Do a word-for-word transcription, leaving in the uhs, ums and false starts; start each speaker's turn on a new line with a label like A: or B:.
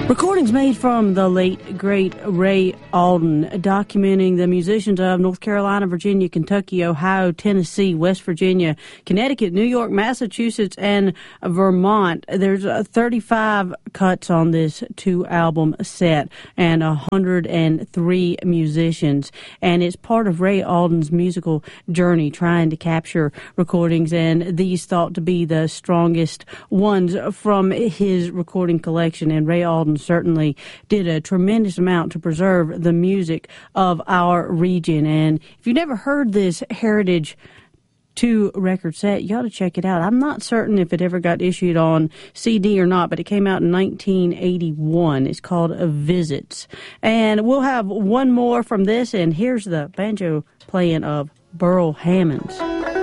A: Recordings made from the late, great Ray Alden, documenting the musicians of North Carolina, Virginia, Kentucky, Ohio, Tennessee, West Virginia, Connecticut, New York, Massachusetts, and Vermont. There's uh, thirty-five cuts on this two-album set and one hundred three musicians. And it's part of Ray Alden's musical journey, trying to capture recordings, and these thought to be the strongest ones from his recording collection. And Ray Alden certainly did a tremendous amount to preserve the music of our region. And if you've never heard this Heritage two record set, you ought to check it out. I'm not certain if it ever got issued on C D or not, but it came out in nineteen eighty-one. It's called Visits. And we'll have one more from this, and here's the banjo playing of Burl Hammonds.